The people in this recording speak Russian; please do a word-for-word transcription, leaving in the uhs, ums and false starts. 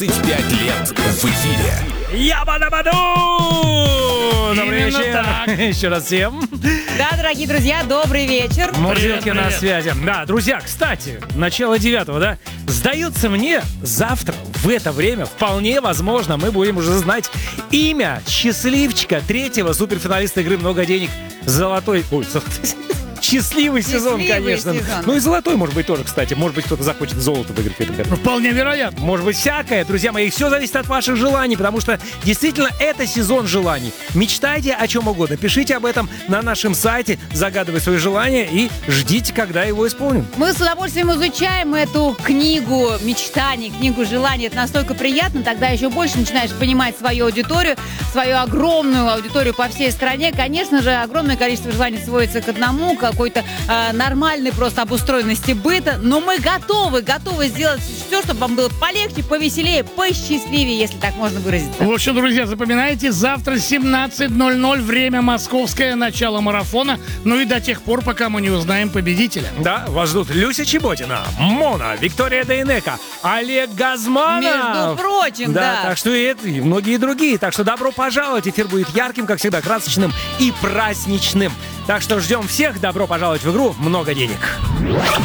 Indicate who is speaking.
Speaker 1: тридцать пять лет в эфире.
Speaker 2: Ябадабаду! Добрый
Speaker 3: Именно
Speaker 2: вечер.
Speaker 3: так.
Speaker 2: Еще раз всем.
Speaker 4: Да, дорогие друзья, добрый вечер.
Speaker 2: Мурзилки
Speaker 3: Привет,
Speaker 2: на
Speaker 3: привет.
Speaker 2: связи. Да, друзья, кстати, начало девятого, да? Сдается мне, завтра в это время вполне возможно мы будем уже знать имя счастливчика третьего суперфиналиста игры «Много денег». Золотой... Ой, золотой... Счастливый сезон,
Speaker 4: Счастливый
Speaker 2: конечно.
Speaker 4: сезон.
Speaker 2: Ну и золотой, может быть, тоже, кстати. Может быть, кто-то захочет золото выиграть в этом году.
Speaker 3: Ну, вполне вероятно.
Speaker 2: Может быть, всякое. Друзья мои, все зависит от ваших желаний, потому что действительно это сезон желаний. Мечтайте о чем угодно. Пишите об этом на нашем сайте, загадывайте свои желания и ждите, когда его исполним.
Speaker 4: Мы с удовольствием изучаем эту книгу мечтаний, книгу желаний. Это настолько приятно, тогда еще больше начинаешь понимать свою аудиторию, свою огромную аудиторию по всей стране. Конечно же, огромное количество желаний сводится к одному, какой-то э, нормальной просто обустроенности быта. Но мы готовы, готовы сделать все, чтобы вам было полегче, повеселее, посчастливее, если так можно выразиться.
Speaker 3: В общем, друзья, запоминайте, завтра семнадцать ноль ноль, время московское, начало марафона. Ну и до тех пор, пока мы не узнаем победителя.
Speaker 2: Да, вас ждут Люся Чеботина, Мона, Виктория Дейнека, Олег Газманов.
Speaker 4: Между прочим, да.
Speaker 2: Так что и это, и многие другие. Так что добро пожаловать. Эфир будет ярким, как всегда, красочным и праздничным. Так что ждем всех. Добро пожаловать в игру «Много денег».